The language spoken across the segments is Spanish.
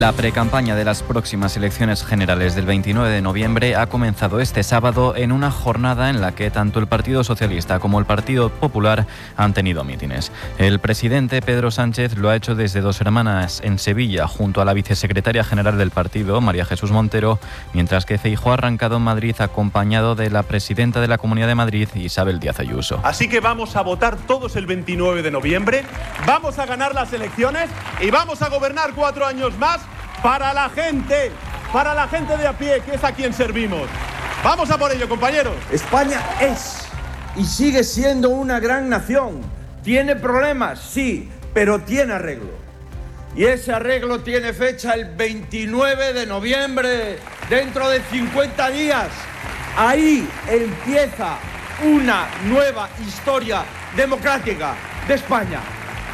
La precampaña de las próximas elecciones generales del 29 de noviembre ha comenzado este sábado en una jornada en la que tanto el Partido Socialista como el Partido Popular han tenido mítines. El presidente Pedro Sánchez lo ha hecho desde Dos Hermanas en Sevilla junto a la vicesecretaria general del partido, María Jesús Montero, mientras que Feijóo ha arrancado en Madrid acompañado de la presidenta de la Comunidad de Madrid, Isabel Díaz Ayuso. Así que vamos a votar todos el 29 de noviembre, vamos a ganar las elecciones y vamos a gobernar 4 años más para la gente de a pie, que es a quien servimos. Vamos a por ello, compañeros. España es y sigue siendo una gran nación. Tiene problemas, sí, pero tiene arreglo. Y ese arreglo tiene fecha el 29 de noviembre, dentro de 50 días. Ahí empieza una nueva historia democrática de España.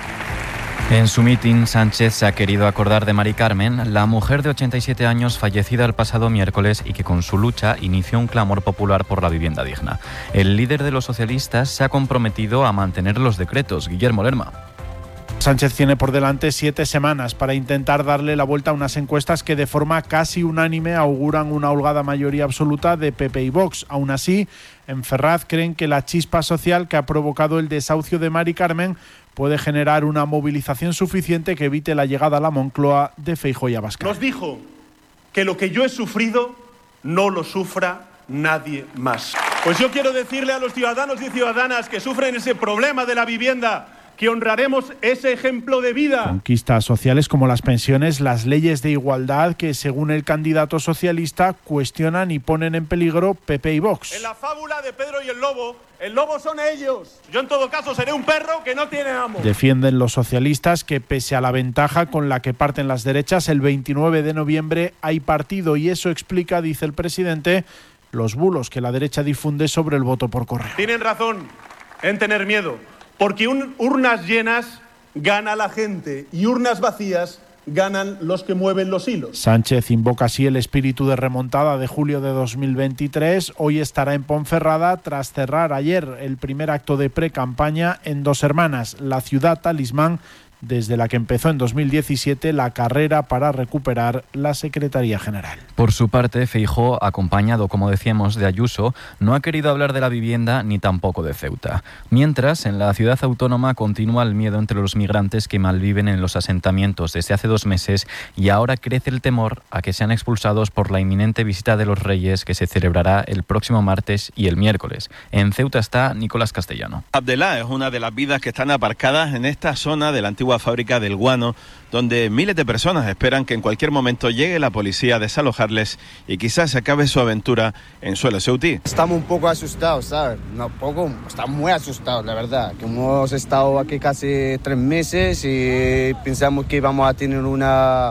En su mitin, Sánchez se ha querido acordar de Mari Carmen, la mujer de 87 años fallecida el pasado miércoles y que con su lucha inició un clamor popular por la vivienda digna. El líder de los socialistas se ha comprometido a mantener los decretos. Guillermo Lerma. Sánchez tiene por delante 7 semanas para intentar darle la vuelta a unas encuestas que de forma casi unánime auguran una holgada mayoría absoluta de PP y Vox. Aún así, en Ferraz creen que la chispa social que ha provocado el desahucio de Mari Carmen puede generar una movilización suficiente que evite la llegada a la Moncloa de Feijóo y Abascal. Nos dijo que lo que yo he sufrido no lo sufra nadie más. Pues yo quiero decirle a los ciudadanos y ciudadanas que sufren ese problema de la vivienda que honraremos ese ejemplo de vida. Conquistas sociales como las pensiones, las leyes de igualdad que, según el candidato socialista, cuestionan y ponen en peligro PP y Vox. En la fábula de Pedro y el lobo son ellos. Yo en todo caso seré un perro que no tiene amo. Defienden los socialistas que, pese a la ventaja con la que parten las derechas, el 29 de noviembre hay partido y eso explica, dice el presidente, los bulos que la derecha difunde sobre el voto por correo. Tienen razón en tener miedo. Porque urnas llenas gana la gente y urnas vacías ganan los que mueven los hilos. Sánchez invoca así el espíritu de remontada de julio de 2023. Hoy estará en Ponferrada tras cerrar ayer el primer acto de pre-campaña en Dos Hermanas, la ciudad talismán desde la que empezó en 2017 la carrera para recuperar la Secretaría General. Por su parte, Feijóo, acompañado, como decíamos, de Ayuso, no ha querido hablar de la vivienda ni tampoco de Ceuta. Mientras, en la ciudad autónoma continúa el miedo entre los migrantes que malviven en los asentamientos desde hace 2 meses y ahora crece el temor a que sean expulsados por la inminente visita de los Reyes que se celebrará el próximo martes y el miércoles. En Ceuta está Nicolás Castellano. Abdelá es una de las vidas que están aparcadas en esta zona de la antigua fábrica del guano, donde miles de personas esperan que en cualquier momento llegue la policía a desalojarles y quizás se acabe su aventura en suelo ceutí. Estamos un poco asustados, ¿sabes? Estamos muy asustados, la verdad. Que hemos estado aquí casi 3 meses y pensamos que íbamos a tener unas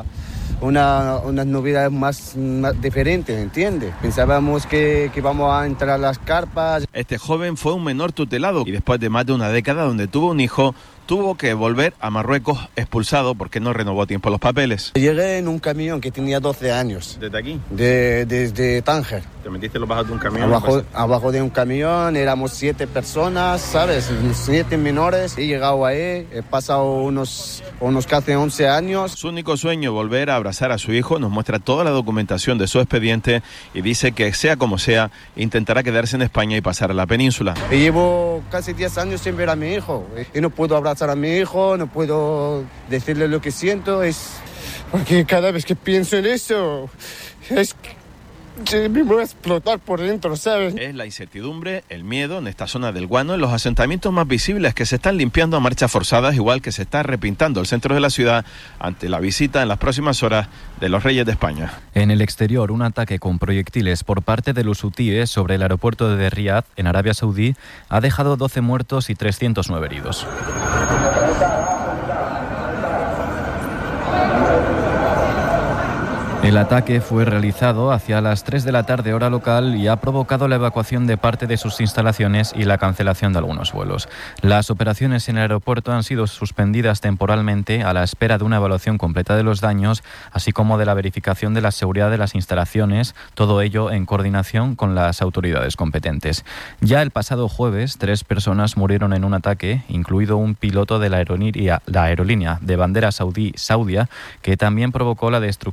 novedades más diferentes, ¿entiendes? Pensábamos que íbamos a entrar a las carpas. Este joven fue un menor tutelado y después de más de una década donde tuvo un hijo, tuvo que volver a Marruecos expulsado porque no renovó a tiempo los papeles. Llegué en un camión que tenía 12 años. ¿Desde aquí? Desde Tánger. ¿Te metiste los bajos de un camión? Abajo de un camión, éramos 7 personas, ¿sabes? 7 menores. He llegado ahí, he pasado unos casi 11 años. Su único sueño, volver a abrazar a su hijo, nos muestra toda la documentación de su expediente y dice que sea como sea, intentará quedarse en España y pasar a la península. Y llevo casi 10 años sin ver a mi hijo y no puedo abrazar a mi hijo, no puedo decirle lo que siento, porque cada vez que pienso en eso me voy a explotar por dentro, ¿sabes? Es la incertidumbre, el miedo en esta zona del Guano, en los asentamientos más visibles que se están limpiando a marchas forzadas, igual que se está repintando el centro de la ciudad ante la visita en las próximas horas de los Reyes de España. En el exterior, un ataque con proyectiles por parte de los hutíes sobre el aeropuerto de Riad, en Arabia Saudí, ha dejado 12 muertos y 309 heridos. El ataque fue realizado hacia las 3 de la tarde hora local y ha provocado la evacuación de parte de sus instalaciones y la cancelación de algunos vuelos. Las operaciones en el aeropuerto han sido suspendidas temporalmente a la espera de una evaluación completa de los daños, así como de la verificación de la seguridad de las instalaciones, todo ello en coordinación con las autoridades competentes. Ya el pasado jueves, 3 personas murieron en un ataque, incluido un piloto de la aerolínea de bandera saudí Saudia, que también provocó la destrucción